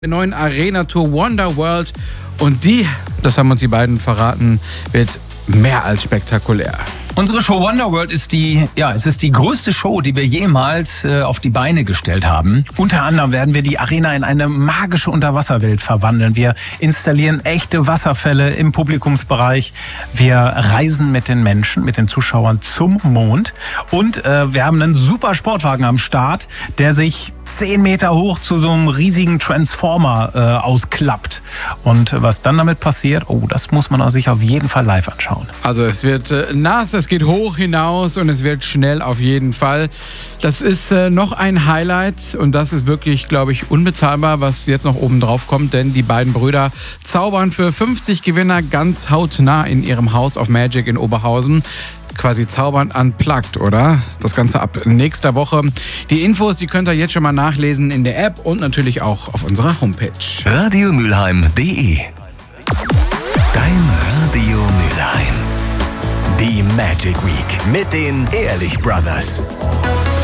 der neuen Arena-Tour Wonderworld. Und die, das haben uns die beiden verraten, wird mehr als spektakulär. Unsere Show Wonderworld ist die größte Show, die wir jemals auf die Beine gestellt haben. Unter anderem werden wir die Arena in eine magische Unterwasserwelt verwandeln. Wir installieren echte Wasserfälle im Publikumsbereich. Wir reisen mit den Menschen, mit den Zuschauern zum Mond. Und wir haben einen super Sportwagen am Start, der sich 10 Meter hoch zu so einem riesigen Transformer ausklappt. Und was dann damit passiert, das muss man sich auf jeden Fall live anschauen. Also es wird nass, es geht hoch hinaus und es wird schnell auf jeden Fall. Das ist noch ein Highlight und das ist wirklich, glaube ich, unbezahlbar, was jetzt noch oben drauf kommt, denn die beiden Brüder zaubern für 50 Gewinner ganz hautnah in ihrem House of Magic in Oberhausen. Quasi zaubern unplugged, oder? Das Ganze ab nächster Woche. Die Infos, die könnt ihr jetzt schon mal nachlesen in der App und natürlich auch auf unserer Homepage. radiomülheim.de. Dein Radio Mülheim. Die Magic Week mit den Ehrlich Brothers.